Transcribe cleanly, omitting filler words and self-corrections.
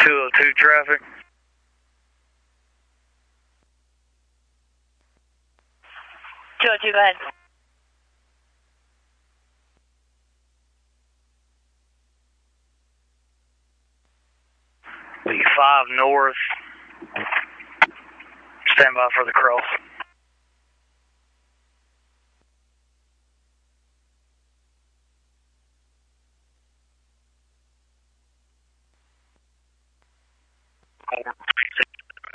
202 traffic. 202, go ahead. Be 5 north. Stand by for the cross.